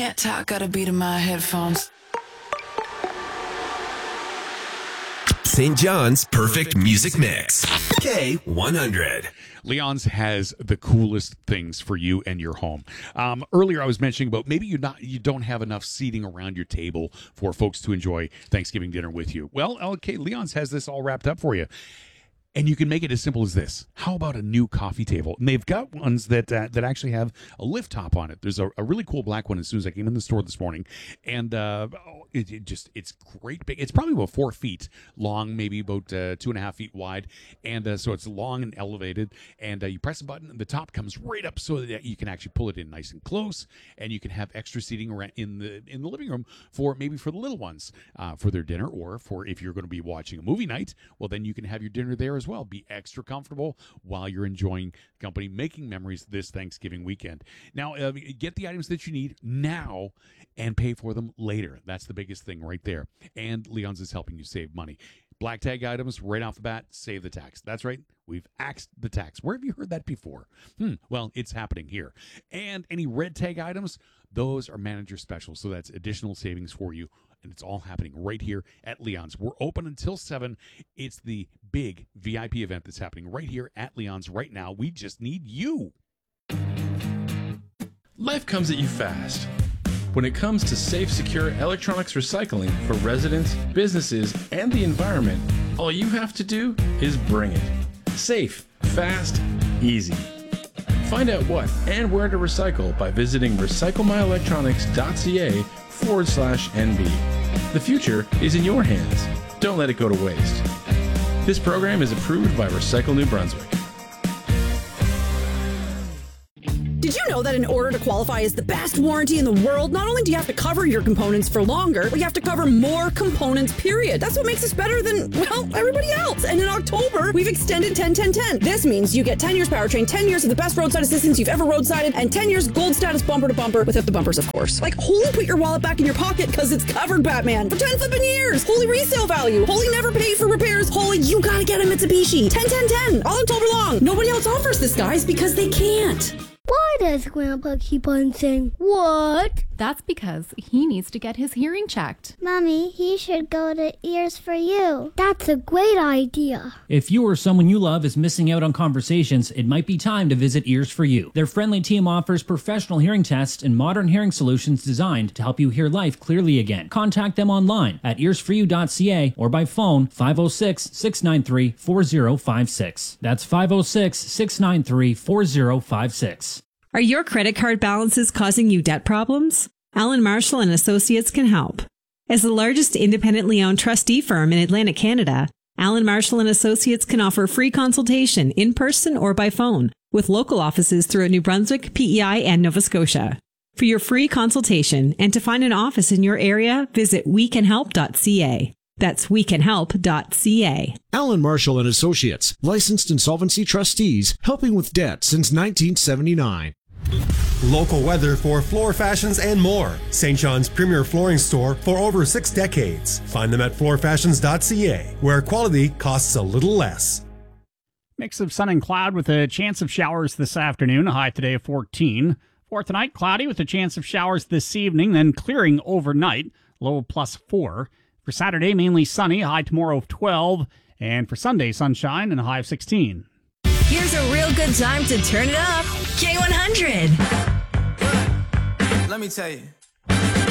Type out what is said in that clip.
Can't talk, got a beat in my headphones. St. John's Perfect Music Mix. K100. Leon's has the coolest things for you and your home. Earlier I was mentioning about maybe you don't have enough seating around your table for folks to enjoy Thanksgiving dinner with you. Well, okay, Leon's has this all wrapped up for you. And you can make it as simple as this. How about a new coffee table? And they've got ones that actually have a lift top on it. There's a really cool black one as soon as I came in the store this morning. And it's great big. It's probably about 4 feet long, maybe about 2.5 feet wide. And so it's long and elevated. And you press a button and the top comes right up so that you can actually pull it in nice and close. And you can have extra seating around in the living room for the little ones for their dinner, or for if you're going to be watching a movie night, well, then you can have your dinner there as well. Be extra comfortable while you're enjoying company, making memories this Thanksgiving weekend. Now, get the items that you need now and pay for them later. That's the biggest thing right there. And Leon's is helping you save money. Black tag items right off the bat, save the tax. That's right. We've axed the tax. Where have you heard that before? Well, it's happening here. And any red tag items, those are manager specials. So that's additional savings for you. And it's all happening right here at Leon's. We're open until 7. It's the big VIP event that's happening right here at Leon's right now. We just need you. Life comes at you fast. When it comes to safe, secure electronics recycling for residents, businesses, and the environment, all you have to do is bring it. Safe, fast, easy. Find out what and where to recycle by visiting recyclemyelectronics.ca/NB. The future is in your hands. Don't let it go to waste. This program is approved by Recycle New Brunswick. Did you know that in order to qualify as the best warranty in the world, not only do you have to cover your components for longer, but you have to cover more components, period. That's what makes us better than, well, everybody else. And in October, we've extended 10-10-10. This means you get 10 years powertrain, 10 years of the best roadside assistance you've ever roadsided, and 10 years gold status bumper to bumper, without the bumpers, of course. Like, holy put your wallet back in your pocket because it's covered, Batman, for 10 flipping years. Holy resale value. Holy never pay for repairs. Holy you gotta get a Mitsubishi. 10-10-10. All October long. Nobody else offers this, guys, because they can't. Why does Grandpa keep on saying, what? That's because he needs to get his hearing checked. Mommy, he should go to Ears for You. That's a great idea. If you or someone you love is missing out on conversations, it might be time to visit Ears for You. Their friendly team offers professional hearing tests and modern hearing solutions designed to help you hear life clearly again. Contact them online at earsforyou.ca or by phone 506-693-4056. That's 506-693-4056. Are your credit card balances causing you debt problems? Allen Marshall and Associates can help. As the largest independently owned trustee firm in Atlantic Canada, Allen Marshall and Associates can offer free consultation in person or by phone with local offices throughout New Brunswick, PEI, and Nova Scotia. For your free consultation and to find an office in your area, visit wecanhelp.ca. That's wecanhelp.ca. Allen Marshall and Associates, licensed insolvency trustees, helping with debt since 1979. Local weather for floor fashions and more. St. John's premier flooring store for over 6 decades. Find them at floorfashions.ca, where quality costs a little less. Mix of sun and cloud with a chance of showers this afternoon. A high today of 14. For tonight, cloudy with a chance of showers this evening, then clearing overnight. Low +4. For Saturday, mainly sunny. A high tomorrow of 12. And for Sunday, sunshine and a high of 16. Here's a real good time to turn it up. K100. Let me tell you.